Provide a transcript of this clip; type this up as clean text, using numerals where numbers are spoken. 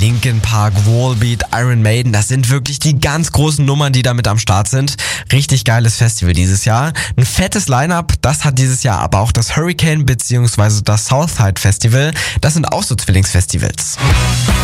Linkin Park, Volbeat, Iron Maiden, das sind wirklich die ganz großen Nummern, die damit am Start sind. Richtig geiles Festival dieses Jahr. Ein fettes Line-Up, das hat dieses Jahr aber auch das Hurricane bzw. das Southside Festival. Das sind auch so Zwillingsfestivals.